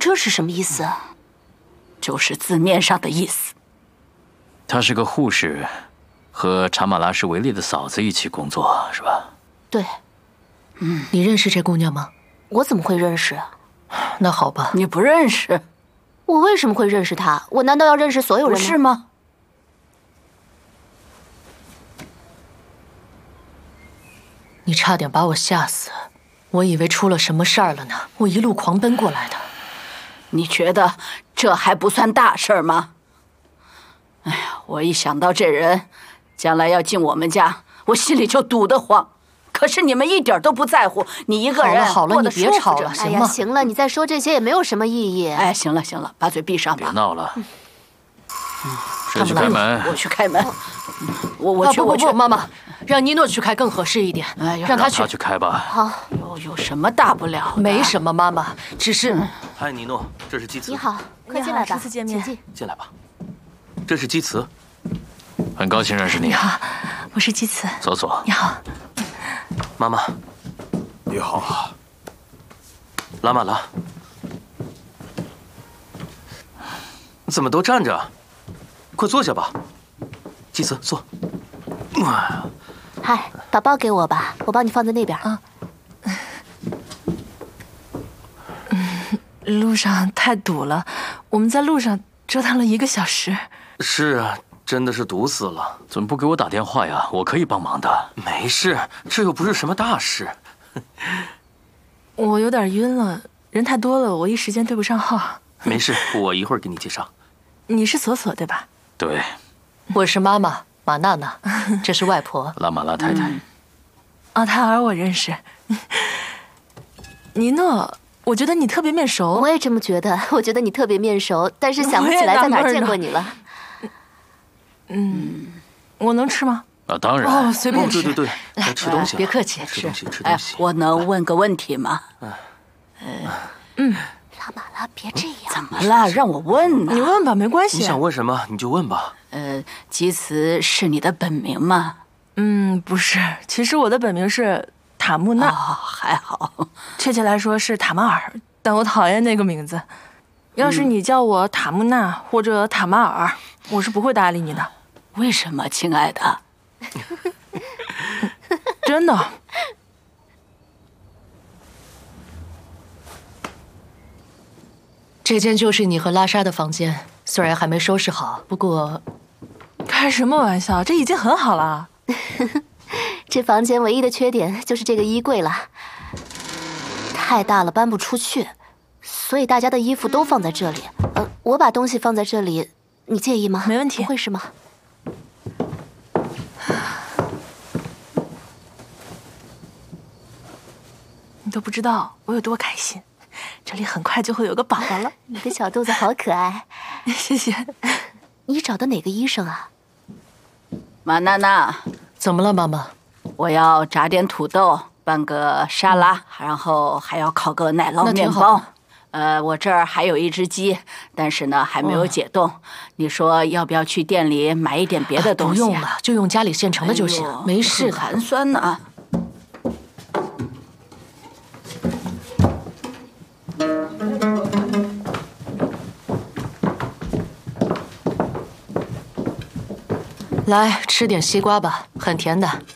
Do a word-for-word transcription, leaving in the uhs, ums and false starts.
这是什么意思？ 就是字面上的意思。 她是个护士，和查马拉什维利的嫂子一起工作，是吧？ 对。 嗯，你认识这姑娘吗？ 我怎么会认识？ 那好吧， 你不认识？ 我为什么会认识她？我难道要认识所有人吗？ 不是吗？ 你差点把我吓死，我以为出了什么事儿了呢。我一路狂奔过来的。 你觉得这还不算大事儿吗？哎呀，我一想到这人将来要进我们家，我心里就堵得慌。可是你们一点都不在乎，你一个人好了好了，你别吵了， 哎呀，行了，你再说这些也没有什么意义。 哎，行了行了，把嘴闭上吧。 别闹了。 嗯， 谁去开门？ 我去开门。我我去啊、不我去。 不不，妈妈，让尼诺去开更合适一点。 哎呀， 让他去。 让他去开吧。 好。 有有什么大不了的？ 没什么，妈妈，只是。 嗨，尼诺，这是基慈。 你好，快进来吧。 初次见面， 请进。 进来吧。这是基慈。 很高兴认识你。 你好，我是基慈。 索索。 你好。 妈妈。 你好。 拉玛拉。怎么都站着？快坐下吧。基慈，坐。 嗨，把包给我吧，我帮你放在那边啊。嗯，路上太堵了，我们在路上折腾了一个小时。 是啊，真的是堵死了。 怎么不给我打电话呀？我可以帮忙的。 没事，这又不是什么大事。 我有点晕了，人太多了，我一时间对不上号。 没事，我一会儿给你介绍。 你是索索对吧？ 对。 我是妈妈马娜娜，这是外婆拉玛拉太太。 嗯、啊，泰尔我认识。尼诺，我觉得你特别面熟。 我也这么觉得，我觉得你特别面熟，但是想不起来在哪儿见过你了。 嗯，我能吃吗？ 啊，当然。 哦，随便吃。 哦、对对对，来吃东西、啊。 别客气， 吃东西，吃东西。 哎，我能问个问题吗？ 嗯。 嗯。 拉玛拉，别这样。 怎么了？让我问呢？ 你问吧，没关系。 你想问什么你就问吧。 呃，基慈是你的本名吗？ 嗯，不是。其实我的本名是塔木娜。 哦，还好。 确切来说是塔马尔，但我讨厌那个名字。要是你叫我塔木娜或者塔马尔，我是不会搭理你的。 为什么，亲爱的？ 真的。这间就是你和拉莎的房间，虽然还没收拾好，不过……开什么玩笑？这已经很好了。 这房间唯一的缺点就是这个衣柜了，太大了，搬不出去，所以大家的衣服都放在这里。呃，我把东西放在这里，你介意吗？ 没问题。 不会是吗？ 你都不知道我有多开心。这里很快就会有个宝宝了。 你的小肚子好可爱。 谢谢。 你找的哪个医生啊？ 马娜娜， 怎么了，妈妈？ 我要炸点土豆，拌个沙拉，嗯、然后还要烤个奶酪面包。呃，我这儿还有一只鸡，但是呢还没有解冻。哦、你说要不要去店里买一点别的东西、啊啊？不用了，就用家里现成的就行，哎、没事的。 寒酸呢。 来吃点西瓜吧，很甜的。